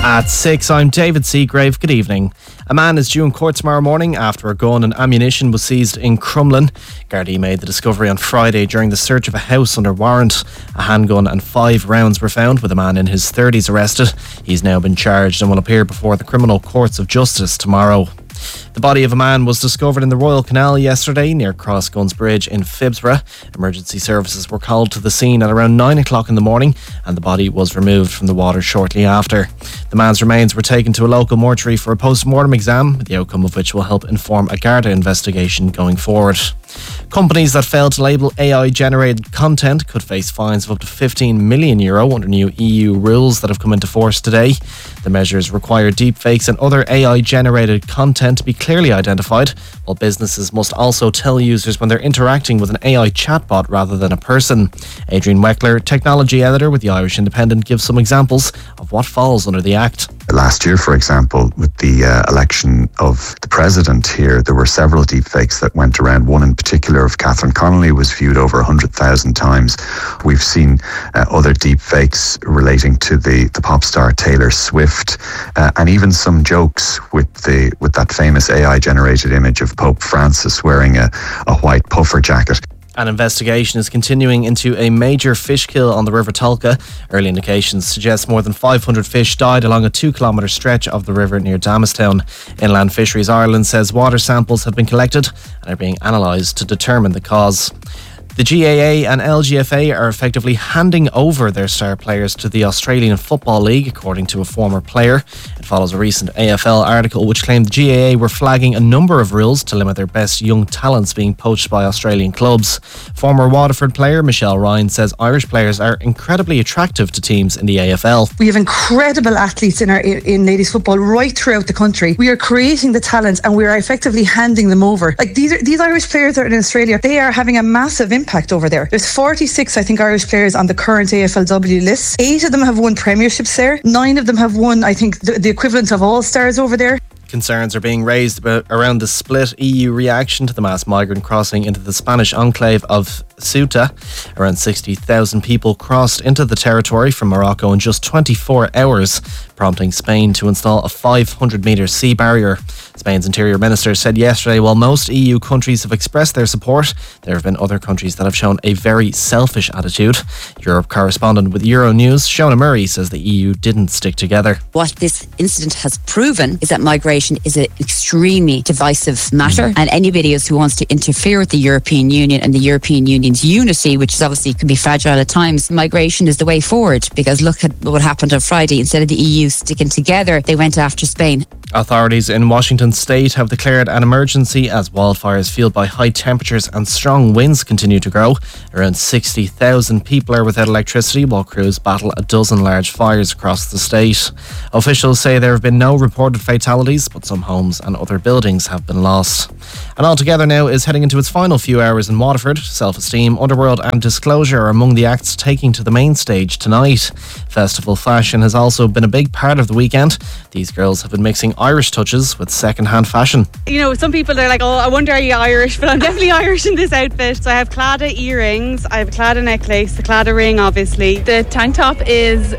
At 6, I'm David Seagrave. Good evening. A man is due in court tomorrow morning after a gun and ammunition was seized in Crumlin. Gardaí made the discovery on Friday during the search of a house under warrant. A handgun and 5 rounds were found, with a man in his 30s arrested. He's now been charged and will appear before the criminal courts of justice tomorrow. The body of a man was discovered in the Royal Canal yesterday near Crossguns Bridge in Phibsborough. Emergency services were called to the scene at around 9 o'clock in the morning and the body was removed from the water shortly after. The man's remains were taken to a local mortuary for a post-mortem exam, the outcome of which will help inform a Garda investigation going forward. Companies that fail to label AI-generated content could face fines of up to €15 million under new EU rules that have come into force today. The measures require deepfakes and other AI-generated content to be clearly identified, while businesses must also tell users when they're interacting with an AI chatbot rather than a person. Adrian Weckler, technology editor with the Irish Independent, gives some examples of what falls under the Act. Last year, for example, with the election of the president here, there were several deepfakes that went around. One in particular of Catherine Connolly was viewed over 100,000 times. We've seen other deepfakes relating to the pop star Taylor Swift, and even some jokes with that famous AI-generated image of Pope Francis wearing a white puffer jacket. An investigation is continuing into a major fish kill on the River Tolka. Early indications suggest more than 500 fish died along a 2-kilometre stretch of the river near Damastown. Inland Fisheries Ireland says water samples have been collected and are being analysed to determine the cause. The GAA and LGFA are effectively handing over their star players to the Australian Football League, according to a former player. It follows a recent AFL article which claimed the GAA were flagging a number of rules to limit their best young talents being poached by Australian clubs. Former Waterford player Michelle Ryan says Irish players are incredibly attractive to teams in the AFL. We have incredible athletes in ladies football right throughout the country. We are creating the talent and we are effectively handing them over. Like these Irish players that are in Australia, they are having a massive impact over there. There's 46, I think, Irish players on the current AFLW list. 8 of them have won premierships there. 9 of them have won, I think, the equivalent of All-Stars over there. Concerns are being raised around the split EU reaction to the mass migrant crossing into the Spanish enclave of Ceuta. Around 60,000 people crossed into the territory from Morocco in just 24 hours, prompting Spain to install a 500-metre sea barrier. Spain's Interior Minister said yesterday while most EU countries have expressed their support, there have been other countries that have shown a very selfish attitude. Europe correspondent with Euronews, Shona Murray, says the EU didn't stick together. What this incident has proven is that migration is an extremely divisive matter, and anybody else who wants to interfere with the European Union and the European Union's unity, which is obviously can be fragile at times, migration is the way forward, because look at what happened on Friday. Instead of the EU sticking together, they went after Spain. Authorities in Washington state have declared an emergency as wildfires fueled by high temperatures and strong winds continue to grow. Around 60,000 people are without electricity while crews battle a dozen large fires across the state. Officials say there have been no reported fatalities, but some homes and other buildings have been lost. And Altogether now is heading into its final few hours in Waterford. Self-Esteem, Underworld and Disclosure are among the acts taking to the main stage tonight. Festival fashion has also been a big part of the weekend. These girls have been mixing Irish touches with second-hand fashion. You know, some people are like, oh, I wonder are you Irish? But I'm definitely Irish in this outfit. So I have Claddagh earrings, I have a Claddagh necklace, a Claddagh ring obviously. The tank top is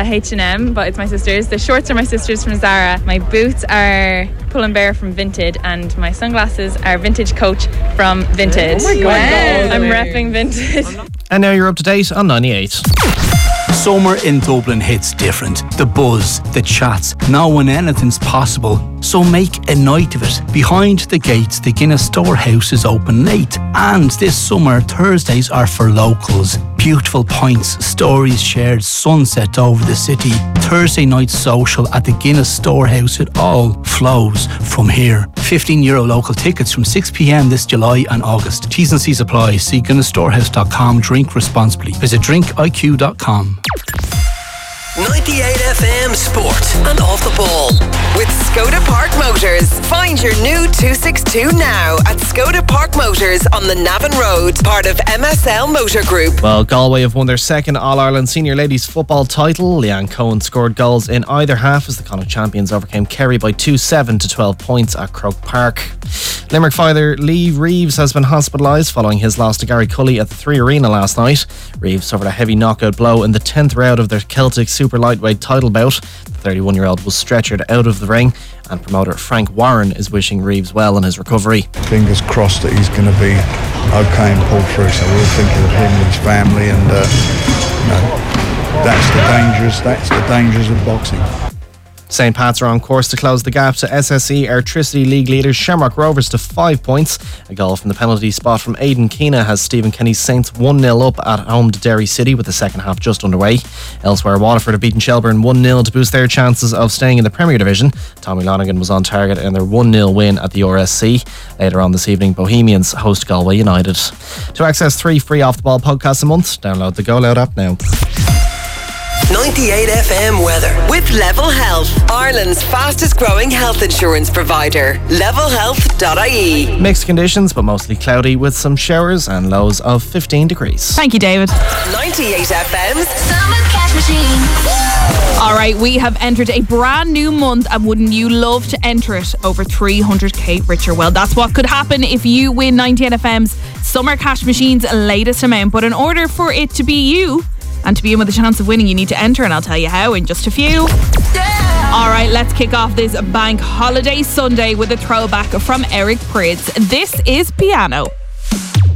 H&M, but it's my sister's. The shorts are my sister's from Zara. My boots are Pull & Bear from Vinted, and my sunglasses are Vintage Coach from Vinted. Oh my God. I'm repping Vinted. And now you're up to date on 98. Summer in Dublin hits different. The buzz, the chats, knowing anything's possible. So make a night of it. Behind the gates, the Guinness Storehouse is open late. And this summer, Thursdays are for locals. Beautiful pints, stories shared, sunset over the city. Thursday night social at the Guinness Storehouse. It all flows from here. €15 local tickets from 6 p.m. this July and August. T's and C's apply. See GuinnessStorehouse.com. Drink responsibly. Visit drinkiq.com. 98 FM Sport and Off the Ball with Skoda Park Motors. Find your new 262 now at Skoda Park Motors on the Navan Road, part of MSL Motor Group. Well, Galway have won their second All-Ireland Senior Ladies Football title. Leanne Cohen scored goals in either half as the Connacht champions overcame Kerry by 2-7 to 12 points at Croke Park. Limerick fighter Lee Reeves has been hospitalised following his loss to Gary Cully at the Three Arena last night. Reeves suffered a heavy knockout blow in the 10th round of their Celtic super lightweight title bout. The 31-year-old was stretchered out of the ring, and promoter Frank Warren is wishing Reeves well in his recovery. Fingers crossed that he's going to be okay and pull through. So we're thinking of him and his family, and that's the dangers of boxing. St. Pat's are on course to close the gap to SSE Airtricity League leaders Shamrock Rovers to 5 points. A goal from the penalty spot from Aidan Keena has Stephen Kenny's Saints 1-0 up at home to Derry City with the second half just underway. Elsewhere, Waterford have beaten Shelburne 1-0 to boost their chances of staying in the Premier Division. Tommy Lonigan was on target in their 1-0 win at the RSC. Later on this evening, Bohemians host Galway United. To access 3 free Off The Ball podcasts a month, download the Go Loud app now. 98 FM weather with Level Health, Ireland's fastest growing health insurance provider. Levelhealth.ie. Mixed conditions, but mostly cloudy with some showers and lows of 15 degrees. Thank you, David. 98 FM's Summer Cash Machine. All right, we have entered a brand new month, and wouldn't you love to enter it over 300k richer? Well, that's what could happen if you win 98 FM's Summer Cash Machine's latest amount. But in order for it to be you, and to be in with a chance of winning, you need to enter, and I'll tell you how in just a few. All right, let's kick off this bank holiday Sunday with a throwback from Eric Prydz. This is Piano.